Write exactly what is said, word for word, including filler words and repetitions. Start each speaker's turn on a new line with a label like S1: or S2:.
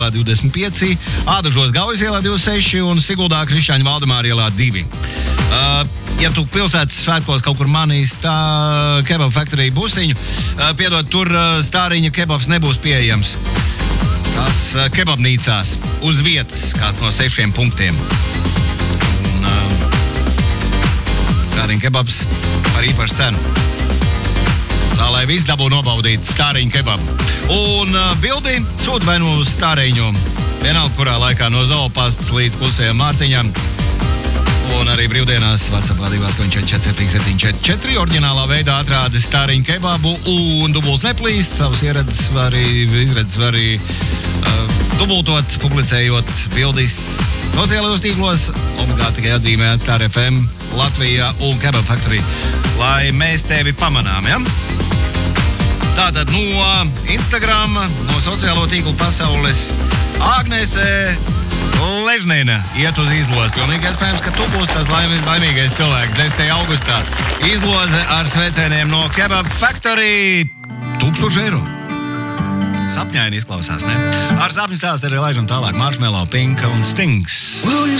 S1: divdesmit pieci, Ādažos Gaujas ielā divdesmit seši un Siguldā Krišāņa Valdemāra ielā divi. Uh, ja tu pilsētas svētkos kaut kur manīs tā Kebab Factory busiņu, uh, piedod, tur uh, stāriņa kebabs nebūs pieejams. Tās uh, kebabnīcās uz vietas, kāds no sešiem punktiem. Un uh, stāriņa kebabs par īpašu cenu. Tā, lai viss dabū nobaudīt stāriņu kebabu. Un uh, bildi sūta vai nu uz stāriņu, vienalga kurā laikā no Zoopastas līdz klusajam Mārtiņam. Un arī brīvdienās WhatsAppā divi astoņi četri četri septiņi septiņi četri četri oriģinālā veidā atrādi stāriņu kebabu un dubults neplīst. Savas ieredzes var arī, izredzes var arī uh, dubultot, publicējot bildis sociālajos tīklos. Obligāti tikai atzīmējot Star F M, Latvijā un Kebab Factory, lai mēs tevi pamanām, ja? Tātad no Instagram, no sociālo tīklu pasaules, Āgnese Ležnina iet uz izlozi. Pilnīgi iespējams, ka tu būsi tas laim, laimīgais cilvēks desmitajā augustā. Izloze ar sveicieniem no Kebab Factory. Tūkstoši eiro. Sapņaini izklausās, ne? Ar sapņu stāstu arī laižam tālāk Marshmello, Pink un Stings.
S2: Will you